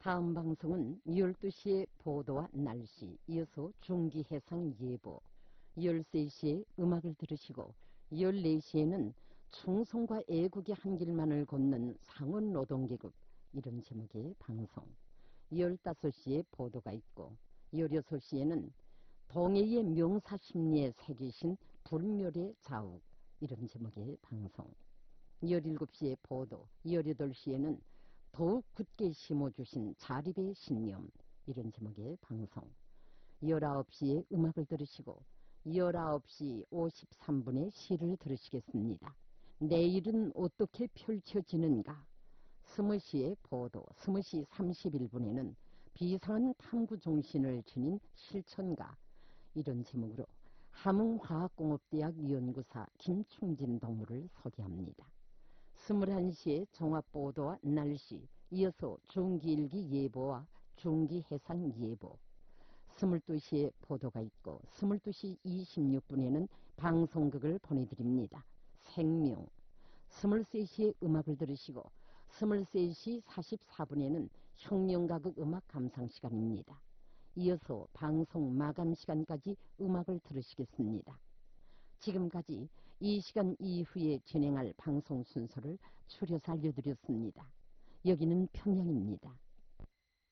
다음 방송은 12시의 보도와 날씨, 이어서 중기해상 예보, 13시에 음악을 들으시고 14시에는 충성과 애국의 한 길만을 걷는 상원노동계급, 이런 제목의 방송, 15시에 보도가 있고 16시에는 동해의 명사심리에 새기신 불멸의 자욱, 이런 제목의 방송, 17시에 보도, 18시에는 더욱 굳게 심어주신 자립의 신념, 이런 제목의 방송, 19시에 음악을 들으시고 19시 53분에 시를 들으시겠습니다. 내일은 어떻게 펼쳐지는가? 20시에 보도, 20시 31분에는 비상한 탐구 정신을 지닌 실천가, 이런 제목으로 함흥화학공업대학 연구사 김충진 동무를 소개합니다. 21시에 종합보도와 날씨, 이어서 중기일기 예보와 중기해상 예보, 22시에 보도가 있고 22시 26분에는 방송극을 보내드립니다. 생명, 23시에 음악을 들으시고 23시 44분에는 혁명가극 음악 감상 시간입니다. 이어서 방송 마감 시간까지 음악을 들으시겠습니다. 지금까지 이 시간 이후에 진행할 방송 순서를 추려서 알려드렸습니다. 여기는 평양입니다.